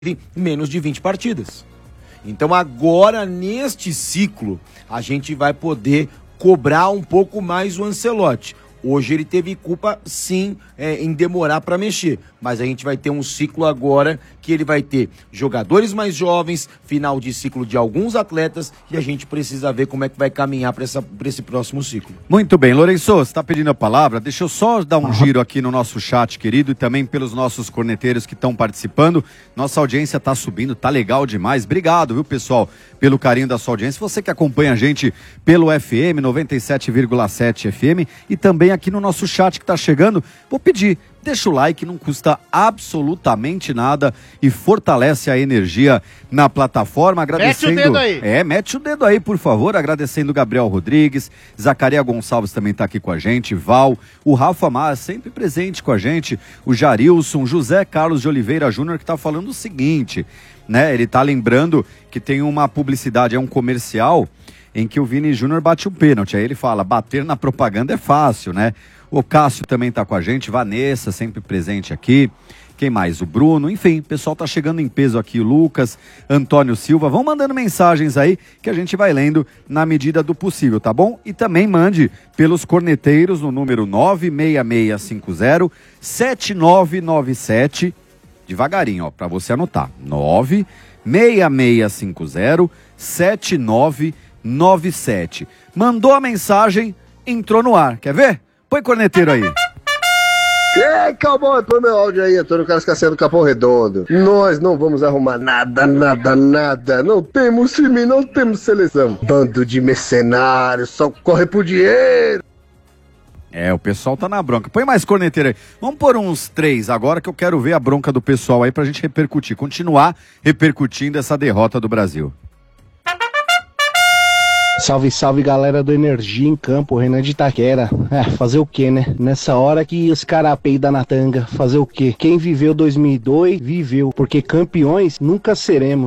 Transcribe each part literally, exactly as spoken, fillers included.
menos de vinte partidas. Então agora, neste ciclo, a gente vai poder cobrar um pouco mais o Ancelotti. Hoje ele teve culpa, sim, é, em demorar para mexer, mas a gente vai ter um ciclo agora que ele vai ter jogadores mais jovens, final de ciclo de alguns atletas, e a gente precisa ver como é que vai caminhar para esse próximo ciclo. Muito bem, Lourenço, você está pedindo a palavra, deixa eu só dar um giro aqui no nosso chat, querido, e também pelos nossos corneteiros que estão participando. Nossa audiência está subindo, tá legal demais. Obrigado, viu, pessoal, pelo carinho da sua audiência. Você que acompanha a gente pelo F M, noventa e sete vírgula sete F M, e também aqui no nosso chat que está chegando, vou pedir, deixa o like, não custa absolutamente nada e fortalece a energia na plataforma. Agradecendo... Mete o dedo aí. É, mete o dedo aí, por favor. Agradecendo o Gabriel Rodrigues, Zacaria Gonçalves também está aqui com a gente, Val, o Rafa Mar, sempre presente com a gente, o Jarilson, José Carlos de Oliveira Júnior, que está falando o seguinte, né? Ele está lembrando que tem uma publicidade, é um comercial em que o Vini Júnior bate um pênalti. Aí ele fala, bater na propaganda é fácil, né? O Cássio também está com a gente, Vanessa sempre presente aqui. Quem mais? O Bruno, enfim, o pessoal tá chegando em peso aqui, o Lucas, Antônio Silva. Vão mandando mensagens aí que a gente vai lendo na medida do possível, tá bom? E também mande pelos corneteiros no número nove seis seis cinco zero sete nove nove sete, devagarinho, ó, para você anotar. nove seis seis cinco zero sete nove nove sete. Mandou a mensagem, entrou no ar. Quer ver? Põe corneteiro aí. Ei, cowboy, põe meu áudio aí, Antônio Carlos Cassiano, Capão Redondo. Nós não vamos arrumar nada, nada, nada. Não temos time, não temos seleção. Bando de mercenários, só corre por dinheiro. É, o pessoal tá na bronca. Põe mais corneteiro aí. Vamos pôr uns três agora que eu quero ver a bronca do pessoal aí pra gente repercutir. Continuar repercutindo essa derrota do Brasil. Salve, salve, galera do Energia em Campo, Renan de Itaquera. É, fazer o quê, né? Nessa hora que os caras peidam na tanga, fazer o quê? Quem viveu dois mil e dois, viveu, porque campeões nunca seremos.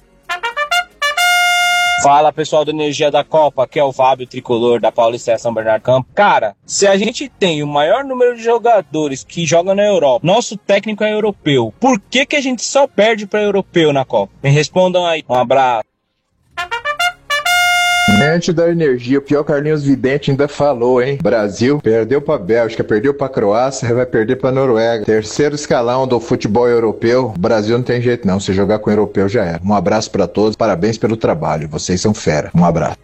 Fala, pessoal do Energia da Copa, aqui é o Fábio Tricolor da Paulista São Bernardo Campo. Cara, se a gente tem o maior número de jogadores que jogam na Europa, nosso técnico é europeu, por que que a gente só perde para europeu na Copa? Me respondam aí, um abraço. Mente da Energia, o pior Carlinhos Vidente ainda falou, hein? Brasil perdeu pra Bélgica, perdeu pra Croácia, vai perder pra Noruega. Terceiro escalão do futebol europeu. Brasil não tem jeito não, se jogar com o europeu já era. Um abraço pra todos, parabéns pelo trabalho, vocês são fera. Um abraço.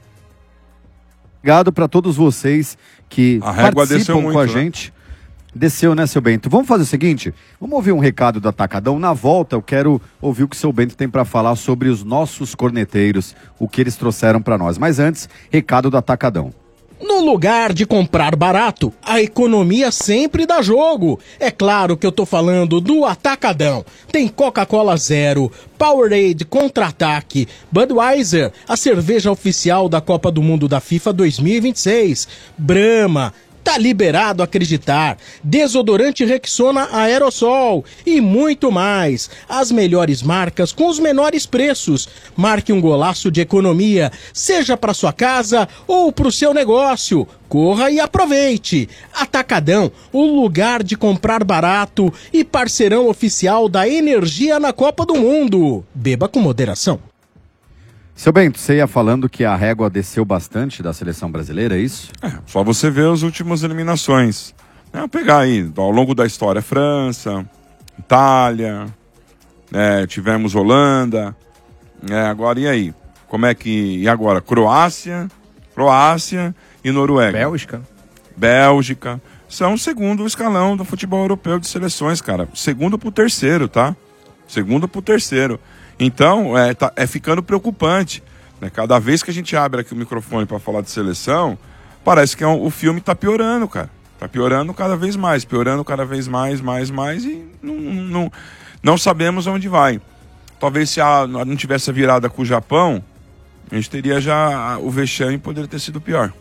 Obrigado pra todos vocês que participam muito, com a gente. Né? Desceu, né, seu Bento? Vamos fazer o seguinte, vamos ouvir um recado do Atacadão. Na volta, eu quero ouvir o que o seu Bento tem para falar sobre os nossos corneteiros, o que eles trouxeram para nós. Mas antes, recado do Atacadão. No lugar de comprar barato, a economia sempre dá jogo. É claro que eu tô falando do Atacadão. Tem Coca-Cola Zero, Powerade Contra-Ataque, Budweiser, a cerveja oficial da Copa do Mundo da FIFA dois mil e vinte e seis, Brahma, tá liberado acreditar, desodorante Rexona Aerosol e muito mais. As melhores marcas com os menores preços. Marque um golaço de economia, seja para sua casa ou para o seu negócio. Corra e aproveite. Atacadão, o lugar de comprar barato e parceirão oficial da Energia na Copa do Mundo. Beba com moderação. Seu Bento, você ia falando que a régua desceu bastante da seleção brasileira, é isso? É, só você ver as últimas eliminações. É, pegar aí, ao longo da história, França, Itália, é, tivemos Holanda, é, agora e aí? Como é que... E agora? Croácia, Croácia e Noruega. Bélgica. Bélgica. São o segundo escalão do futebol europeu de seleções, cara. Segundo pro terceiro, tá? Segundo pro terceiro. Então, é, tá, é ficando preocupante. Né? Cada vez que a gente abre aqui o microfone para falar de seleção, parece que é um, o filme tá piorando, cara. Tá piorando cada vez mais, piorando cada vez mais, mais, mais, e não, não, não sabemos onde vai. Talvez se a, não tivesse a virada com o Japão, a gente teria já o vexame e poderia ter sido pior.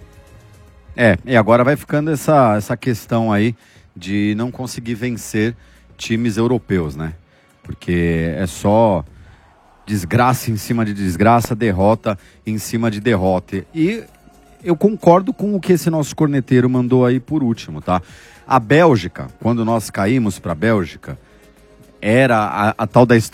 É, e agora vai ficando essa, essa questão aí de não conseguir vencer times europeus, né? Porque é só desgraça em cima de desgraça, derrota em cima de derrota. E eu concordo com o que esse nosso corneteiro mandou aí por último, tá? A Bélgica, quando nós caímos para a Bélgica, era a, a tal da